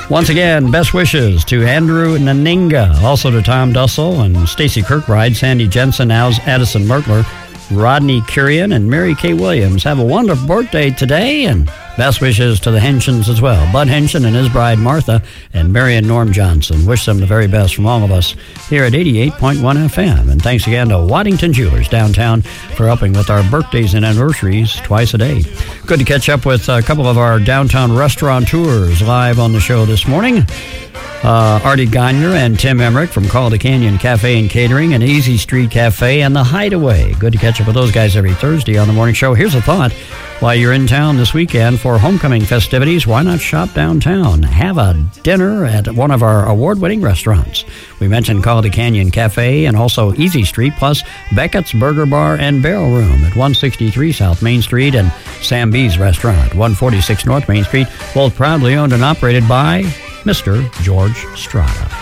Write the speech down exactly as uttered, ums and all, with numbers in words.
Once again, best wishes to Andrew Naninga, also to Tom Dussel and Stacy Kirkbride, Sandy Jensen, Addison Merkler, Rodney Curian, and Mary Kay Williams. Have a wonderful birthday today, and best wishes to the Henshins as well. Bud Henshin and his bride Martha, and Mary and Norm Johnson. Wish them the very best from all of us here at eighty-eight point one F M. And thanks again to Waddington Jewelers downtown for helping with our birthdays and anniversaries twice a day. Good to catch up with a couple of our downtown restaurateurs live on the show this morning. Uh, Artie Gagner and Tim Emmerich from Calder Canyon Cafe and Catering and Easy Street Cafe and The Hideaway. Good to catch up with those guys every Thursday on the morning show. Here's a thought. While you're in town this weekend for homecoming festivities, why not shop downtown? Have a dinner at one of our award-winning restaurants. We mentioned Calder Canyon Cafe and also Easy Street, plus Beckett's Burger Bar and Barrel Room at one sixty-three South Main Street and Sam B's Restaurant, one forty-six North Main Street, both proudly owned and operated by Mister George Strada.